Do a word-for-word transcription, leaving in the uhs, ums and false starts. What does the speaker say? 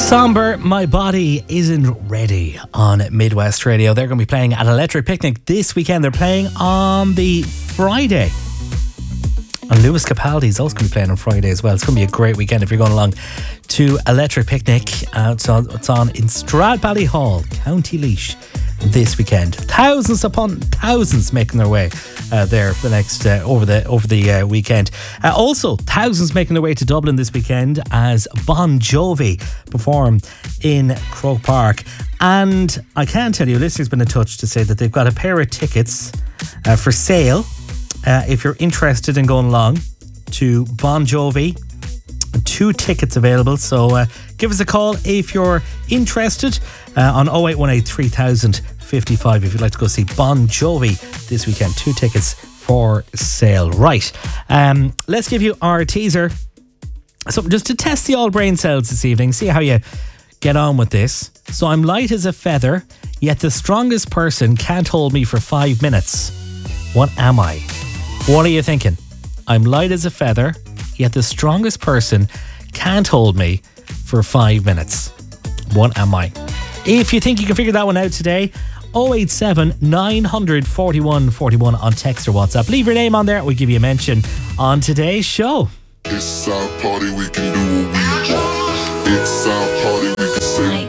Somber, My Body Isn't Ready on Midwest Radio. They're going to be playing at Electric Picnic this weekend. They're playing on the Friday. And Lewis Capaldi is also going to be playing on Friday as well. It's going to be a great weekend if you're going along to Electric Picnic. Uh, it's, on, it's on in Stradbally Hall, County Laois, this weekend. Thousands upon thousands making their way uh, there for the next uh, over the over the uh, weekend. Uh, also, thousands making their way to Dublin this weekend as Bon Jovi perform in Croke Park. And I can tell you, a listener's been in touch to say that they've got a pair of tickets uh, for sale. Uh, if you're interested in going along to Bon Jovi, two tickets available. So uh, give us a call if you're interested uh, on oh eight one eight, three thousand fifty-five if you'd like to go see Bon Jovi this weekend. Two tickets for sale. Right. Um, let's give you our teaser. So just to test the all brain cells this evening, see how you get on with this. So I'm light as a feather, yet the strongest person can't hold me for five minutes. What am I? What are you thinking? I'm light as a feather, yet the strongest person can't hold me for five minutes. What am I? If you think you can figure that one out today, oh eight seven, nine hundred, forty-one forty-one on text or WhatsApp. Leave your name on there. We'll give you a mention on today's show. It's our party, we can do what we want. It's our party, we can say